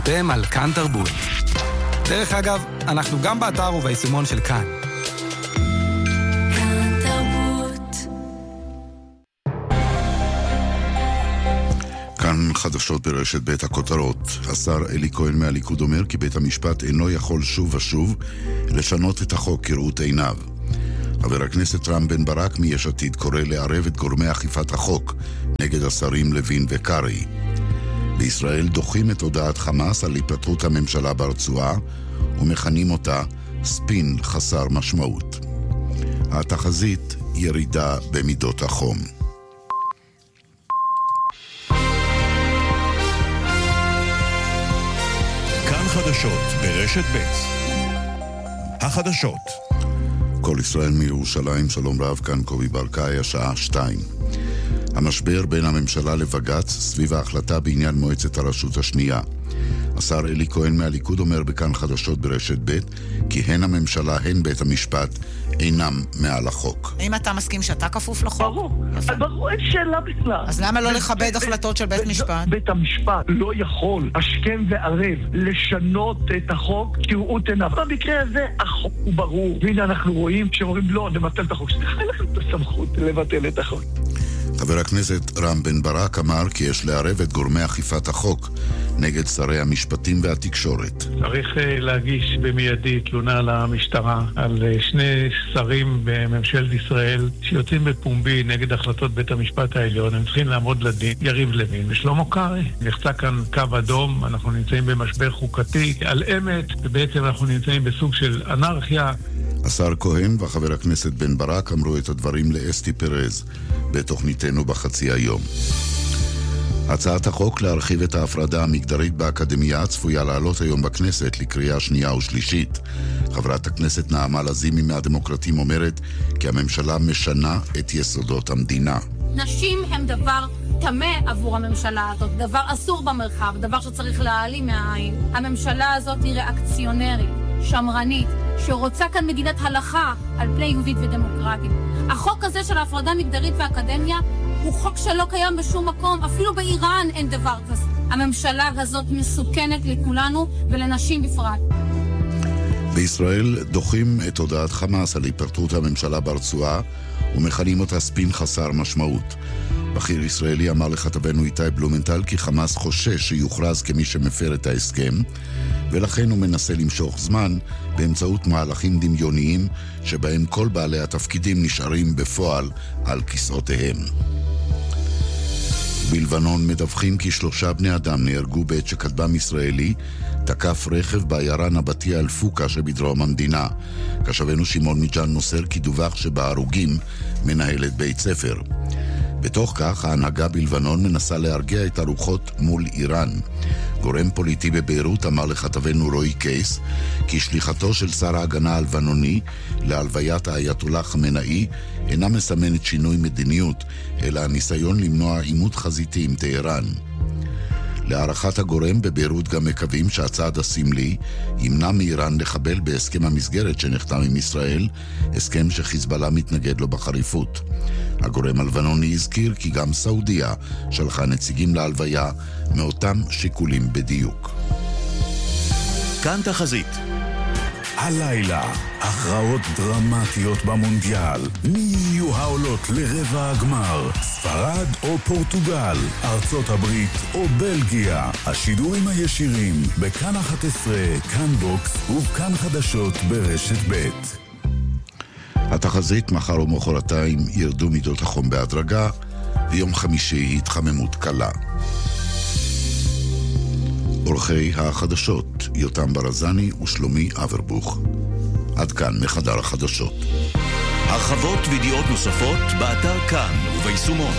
אתם על כאן תרבות. דרך אגב, אנחנו גם באתר וביישומון של כאן. כאן תרבות. כאן חדשות ברשת בית הכותרות. השר אלי כהן מהליכוד אומר כי בית המשפט אינו יכול שוב ושוב לשנות את החוק כראות עיניו. חבר הכנסת רם בן ברק מיש עתיד קורא לערב את גורמי אכיפת החוק נגד השרים לוין וקרי. בישראל דוחים את הודעת חמאס על היפטרות הממשלה ברצועה ומכנים אותה ספין חסר משמעות. התחזית ירידה במידות החום. כאן חדשות ברשת ב'. החדשות. כל ישראל מירושלים, שלום רב, כאן קובי ברקאי, השעה 2. המשבר בין הממשלה לבג"ץ סביב ההחלטה בעניין מועצת הרשות השנייה. השר אלי כהן מהליכוד אומר בכאן חדשות ברשת ב' כי הן הממשלה הן בית המשפט אינם מעל החוק. האם אתה מסכים שאתה כפוף לחוק? ברור, אין שאלה בכלל. אז למה לא לכבד החלטות של בית משפט? בית המשפט לא יכול השכם וערב לשנות את החוק כראות עיניו. במקרה הזה החוק הוא ברור. והנה אנחנו רואים שאומרים לא, נבטל את החוק. אין לכם את הסמכות לבטל את החוק. חבר הכנסת רם בן ברק אמר כי יש לערב את גורמי אכיפת החוק נגד שרי המשפטים והתקשורת. צריך להגיש במיידי תלונה למשטרה על שני שרים בממשלת ישראל שיוצאים בפומבי נגד החלטות בית המשפט העליון. הם צריכים לעמוד לדין. יריב לוין ושלמה קרעי. נחצה כאן קו אדום, אנחנו נמצאים במשבר חוקתי על אמת, ובעצם אנחנו נמצאים בסוג של אנרכיה. השר כהן וחבר הכנסת בן ברק אמרו את הדברים לאסתי פרז בתוכניתנו בחצי היום. הצעת החוק להרחיב את ההפרדה המגדרית באקדמיה צפויה לעלות היום בכנסת לקריאה שנייה ושלישית. חברת הכנסת נעמה לזימי מהדמוקרטים אומרת כי הממשלה משנה את יסודות המדינה. נשים הם דבר תמה עבור הממשלה הזאת, דבר אסור במרחב, דבר שצריך להעלים מהעין. הממשלה הזאת היא ריאקציונרית, שמרנית, שרוצה כאן מדינת הלכה על פני יהודית ודמוקרטית. החוק הזה של ההפרדה מגדרית והאקדמיה הוא חוק שלא קיים בשום מקום, אפילו באיראן אין דבר כזה. הממשלה הזאת מסוכנת לכולנו ולנשים בפרט. בישראל דוחים את הודעת חמאס על היפטרות הממשלה ברצועה ומכנים אותה ספין חסר משמעות. בכיר ישראלי אמר לכתבנו איתי בלומנטל כי חמאס חושש שיוכרז כמי שמפר את ההסכם, ולכן הוא מנסה למשוך זמן באמצעות מהלכים דמיוניים שבהם כל בעלי התפקידים נשארים בפועל על כיסאותיהם. בלבנון מדווחים כי 3 בני אדם נהרגו בעת שכטב"ם ישראלי תקף רכב בעיירה נבטיה אל-פוקה שבדרום המדינה. כשבנו שמעון מג'אן מוסר כי דווח שבהרוגים מנהלת בית ספר. בתוך כך ההנהגה בלבנון מנסה להרגיע את הרוחות מול איראן. גורם פוליטי בביירות אמר לכתבנו רוי קייס כי שליחתו של שר ההגנה הלבנוני להלוויית האייתולlah חמינאי אינה מסמנת שינוי מדיניות, אלא הניסיון למנוע עימות חזיתי עם טהרן. להערכת הגורם בביירות גם מקווים שהצעד הסמלי ימנע מאיראן לחבל בהסכם המסגרת שנחתם עם ישראל, הסכם שחיזבאללה מתנגד לו בחריפות. הגורם הלבנוני הזכיר כי גם סעודיה שלחה נציגים להלוויה מאותם שיקולים בדיוק. כאן תחזית. הלילה, הכרעות דרמטיות במונדיאל. מי יהיו העולות לרבע הגמר? ספרד או פורטוגל? ארצות הברית או בלגיה? השידורים הישירים בכאן 11, כאן בוקס ובכאן חדשות ברשת ב'. התחזית מחר ומחרתיים ירדו מידות החום בהדרגה, ויום חמישי התחממות קלה. עורכי החדשות יותם ברזני ושלומי אברבוך. עד כאן מחדר החדשות. הרחבות וידיעות נוספות באתר כאן וביישומון.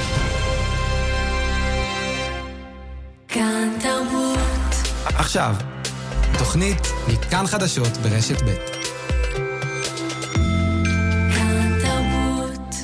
כאן תרבות. עכשיו, תוכנית מכאן חדשות ברשת ב'. כאן תרבות.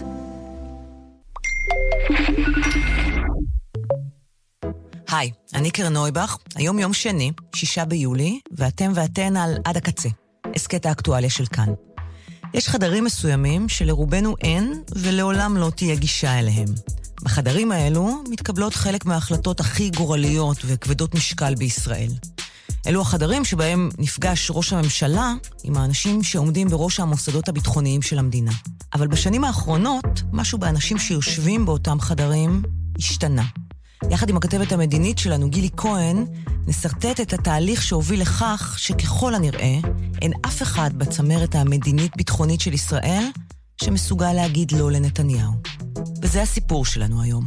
היי, אני קרן נויבך, היום יום שני, 6 ביולי, ואתם ואתן על עד הקצה, הסקט האקטואליה של כאן. יש חדרים מסוימים שלרובנו אין ולעולם לא תהיה גישה אליהם. בחדרים האלו מתקבלות חלק מההחלטות הכי גורליות וכבדות משקל בישראל. אלו החדרים שבהם נפגש ראש הממשלה עם האנשים שעומדים בראש המוסדות הביטחוניים של המדינה. אבל בשנים האחרונות, משהו באנשים שיושבים באותם חדרים השתנה. יחד עם הכתבת המדינית שלנו, גילי כהן, נסרטט את התהליך שהוביל לכך שככל הנראה אין אף אחד בצמרת המדינית-ביטחונית של ישראל שמסוגל להגיד לא לנתניהו. וזה הסיפור שלנו היום.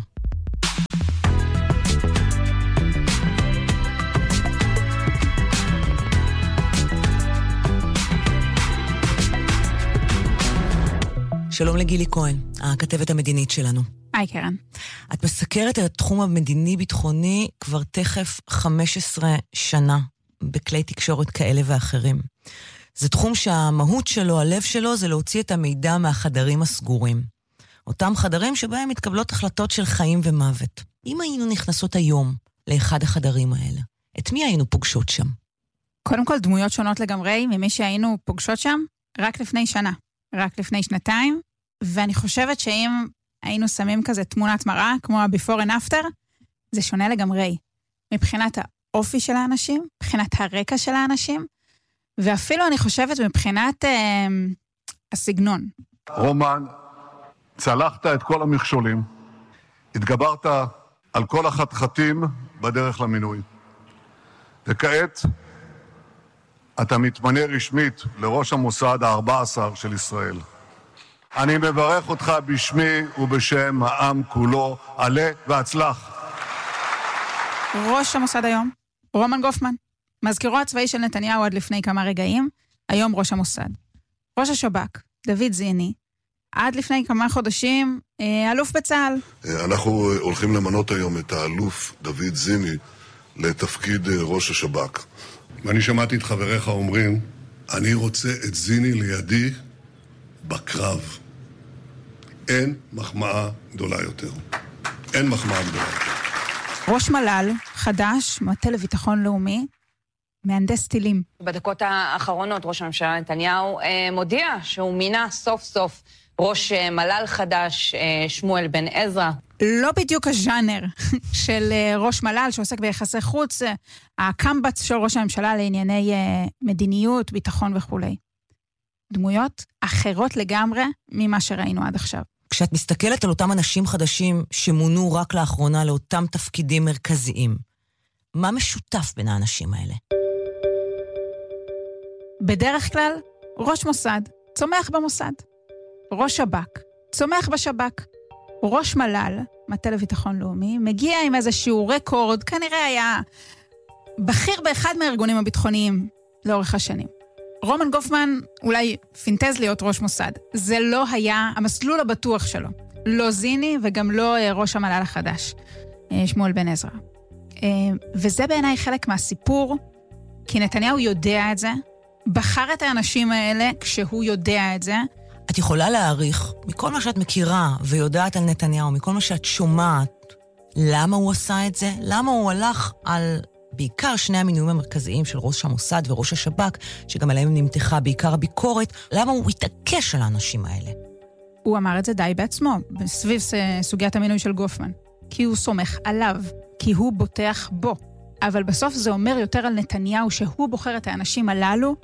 שלום לגילי כהן, הכתבת המדינית שלנו. היי קרן. את מסקרת את התחום המדיני-ביטחוני כבר תכף 15 שנה בכלי תקשורת כאלה ואחרים. זה תחום שהמהות שלו, הלב שלו, זה להוציא את המידע מהחדרים הסגורים. אותם חדרים שבהם מתקבלות החלטות של חיים ומוות. אם היינו נכנסות היום לאחד החדרים האלה, את מי היינו פוגשות שם? קודם כל דמויות שונות לגמרי ממי שהיינו פוגשות שם רק לפני שנה, רק לפני שנתיים, ואני חושבת שאם היינו שמים כזה תמונת מראה, כמו ה-before and after, זה שונה לגמרי. מבחינת האופי של האנשים, מבחינת הרקע של האנשים, ואפילו אני חושבת מבחינת הסגנון. רומן, צלחת את כל המכשולים, התגברת על כל החתחתים בדרך למינוי. וכעת אתה מתמנה רשמית לראש המוסד ה-14 של ישראל. אני מברך אותך בשמי ובשם העם כולו, עלה והצלח. ראש המוסד היום, רומן גופמן, מזכירו הצבאי של נתניהו עד לפני כמה רגעים, היום ראש המוסד. ראש השב"כ, דוד זיני, עד לפני כמה חודשים, אלוף בצה"ל. אנחנו הולכים למנות היום את האלוף דוד זיני לתפקיד ראש השב"כ. ואני שמעתי את חבריך אומרים, אני רוצה את זיני לידי בקרב. אין מחמאה גדולה יותר. אין מחמאה גדולה יותר. ראש מל"ל, חדש, מטה לביטחון לאומי, מהנדס טילים. בדקות האחרונות ראש הממשלה נתניהו מודיע שהוא מינה סוף סוף ראש מל"ל חדש, שמואל בן עזרא. לא בדיוק הז'אנר של ראש מל"ל שעוסק ביחסי חוץ, הקמב"ץ של ראש הממשלה לענייני מדיניות, ביטחון וכו'. דמויות אחרות לגמרי ממה שראינו עד עכשיו. כשאת מסתכלת על אותם אנשים חדשים שמונו רק לאחרונה לאותם תפקידים מרכזיים, מה משותף בין האנשים האלה? בדרך כלל, ראש מוסד צומח במוסד. ראש שב"כ צומח בשב"כ. ראש מל"ל, מטה לביטחון לאומי, מגיע עם איזשהו רקורד, כנראה היה בכיר באחד מהארגונים הביטחוניים לאורך השנים. רומן גופמן אולי פינטז להיות ראש מוסד. זה לא היה המסלול הבטוח שלו. לא זיני וגם לא ראש המל"ל החדש, שמואל בן עזרא. וזה בעיניי חלק מהסיפור, כי נתניהו יודע את זה, בחר את האנשים האלה כשהוא יודע את זה. את יכולה להעריך, מכל מה שאת מכירה ויודעת על נתניהו, מכל מה שאת שומעת, למה הוא עשה את זה? למה הוא הלך על בעיקר שני המינויים המרכזיים של ראש המוסד וראש השב"כ, שגם עליהם נמתחה בעיקר הביקורת, למה הוא התעקש על האנשים האלה? הוא אמר את זה די בעצמו, סביב סוגיית המינוי של גופמן. כי הוא סומך עליו, כי הוא בוטח בו. אבל בסוף זה אומר יותר על נתניהו שהוא בוחר את האנשים הללו,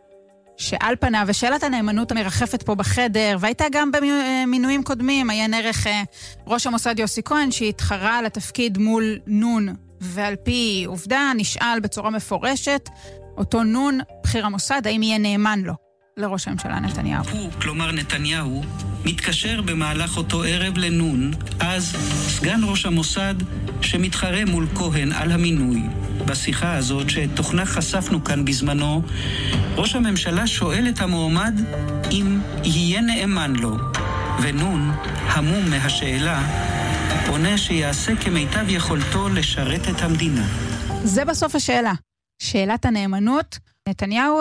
שעל פניו, ושאלת הנאמנות המרחפת פה בחדר, והייתה גם במינויים קודמים, היה נערך ראש המוסד יוסי כהן, שהתחרה על התפקיד מול נון, ועל פי עובדה נשאל בצורה מפורשת, אותו נון, בחיר המוסד, האם יהיה נאמן לו, לראש הממשלה נתניהו. הוא, כלומר נתניהו, מתקשר במהלך אותו ערב לנון, אז סגן ראש המוסד שמתחרה מול כהן על המינוי. בשיחה הזאת שתוכנה חשפנו כאן בזמנו, ראש הממשלה שואל את המועמד אם יהיה נאמן לו, ונון, המום מהשאלה, עונה שיעשה כמיטב יכולתו לשרת את המדינה. זה בסוף השאלה. שאלת הנאמנות, נתניהו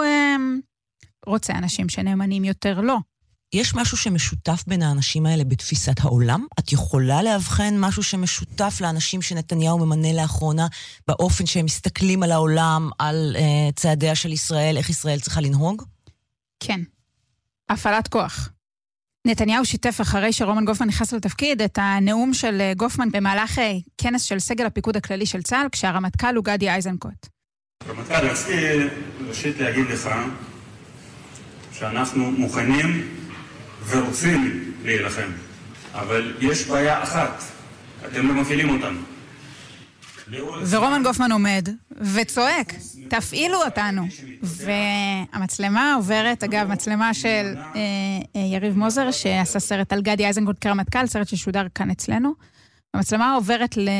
רוצה אנשים שנאמנים יותר לא. יש משהו שמשותף בין האנשים האלה בתפיסת העולם? את יכולה להבחן משהו שמשותף לאנשים שנתניהו ממנה לאחרונה, באופן שהם מסתכלים על העולם, על צעדיה של ישראל, איך ישראל צריכה לנהוג? כן. הפעלת כוח. נתניהו שיתף אחרי שרומן גופמן נכנס לתפקיד את הנאום של גופמן במהלך כנס של סגל הפיקוד הכללי של צה"ל, כשהרמטכ"ל הוא גדי איזנקוט. רמטכ"ל, רציתי ראשית להגיד לך שאנחנו מוכנים ורוצים להילחם, אבל יש בעיה אחת, אתם לא מפעילים אותנו. ורומן גופמן עומד וצועק, תפעילו אותנו. והמצלמה עוברת, אגב, מצלמה של יריב מוזר, שעשה סרט על גדי איזנגוט כרמטכ"ל, סרט ששודר כאן אצלנו. המצלמה עוברת